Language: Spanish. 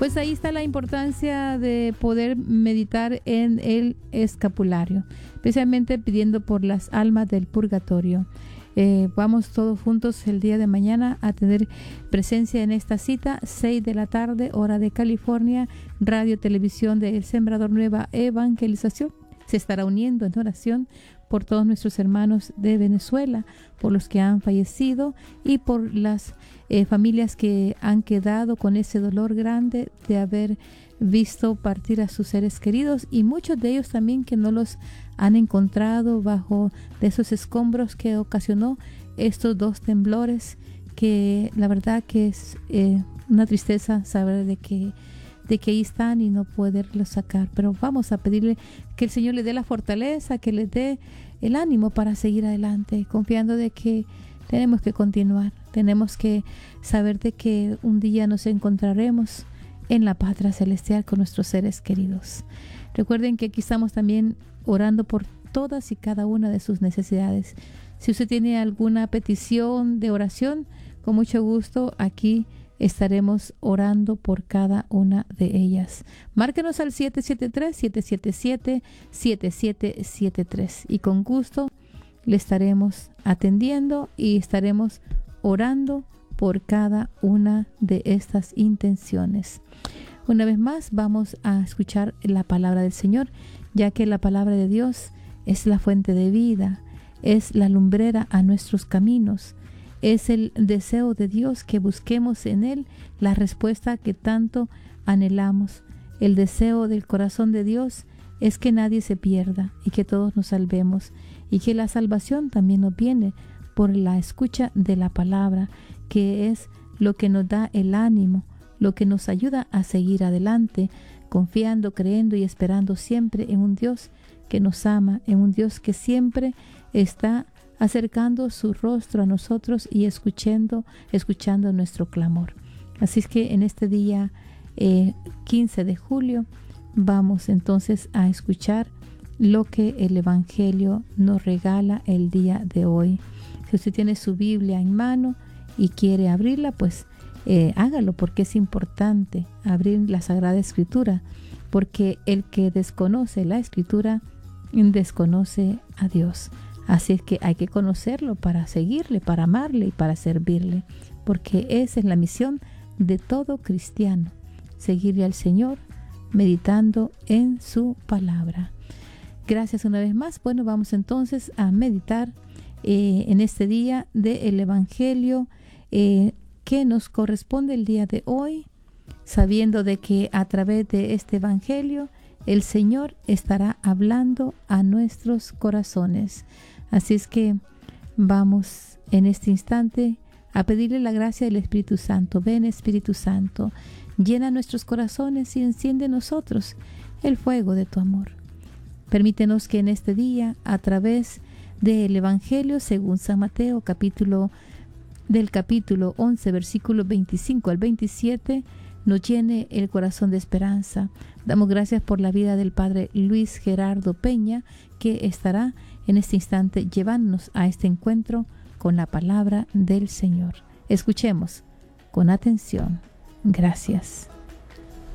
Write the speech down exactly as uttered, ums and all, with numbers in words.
Pues ahí está la importancia de poder meditar en el escapulario, especialmente pidiendo por las almas del purgatorio. Eh, vamos todos juntos el día de mañana a tener presencia en esta cita, seis de la tarde, hora de California, Radio Televisión de El Sembrador Nueva Evangelización. Se estará uniendo en oración por todos nuestros hermanos de Venezuela, por los que han fallecido y por las eh, familias que han quedado con ese dolor grande de haber visto partir a sus seres queridos, y muchos de ellos también que no los han encontrado bajo de esos escombros que ocasionó estos dos temblores, que la verdad que es eh, una tristeza saber de que de que ahí están y no poderlos sacar. Pero vamos a pedirle que el Señor le dé la fortaleza, que le dé el ánimo para seguir adelante, confiando de que tenemos que continuar, tenemos que saber de que un día nos encontraremos en la patria celestial con nuestros seres queridos. Recuerden que aquí estamos también orando por todas y cada una de sus necesidades. Si usted tiene alguna petición de oración, con mucho gusto aquí estaremos orando por cada una de ellas. Márquenos al siete siete tres, siete siete siete, siete siete siete tres y con gusto le estaremos atendiendo y estaremos orando por cada una de estas intenciones. Una vez más vamos a escuchar la palabra del Señor, ya que la palabra de Dios es la fuente de vida, es la lumbrera a nuestros caminos. Es el deseo de Dios que busquemos en Él la respuesta que tanto anhelamos. El deseo del corazón de Dios es que nadie se pierda y que todos nos salvemos, y que la salvación también nos viene por la escucha de la palabra, que es lo que nos da el ánimo, lo que nos ayuda a seguir adelante, confiando, creyendo y esperando siempre en un Dios que nos ama, en un Dios que siempre está acercando su rostro a nosotros y escuchando, escuchando nuestro clamor. Así es que en este día eh, quince de julio vamos entonces a escuchar lo que el Evangelio nos regala el día de hoy. Si usted tiene su Biblia en mano y quiere abrirla, pues eh, hágalo, porque es importante abrir la Sagrada Escritura, porque el que desconoce la Escritura desconoce a Dios. Así es que hay que conocerlo para seguirle, para amarle y para servirle, porque esa es la misión de todo cristiano, seguirle al Señor meditando en su palabra. Gracias una vez más. Bueno, vamos entonces a meditar eh, en este día del Evangelio eh, que nos corresponde el día de hoy, sabiendo de que a través de este Evangelio el Señor estará hablando a nuestros corazones. Así es que vamos en este instante a pedirle la gracia del Espíritu Santo. Ven, Espíritu Santo, llena nuestros corazones y enciende en nosotros el fuego de tu amor. Permítenos que en este día, a través del Evangelio según San Mateo, capítulo del capítulo once, versículos veinticinco al veintisiete, nos llene el corazón de esperanza. Damos gracias por la vida del Padre Luis Gerardo Peña, que estará en este instante llevándonos a este encuentro con la palabra del Señor. Escuchemos con atención. Gracias.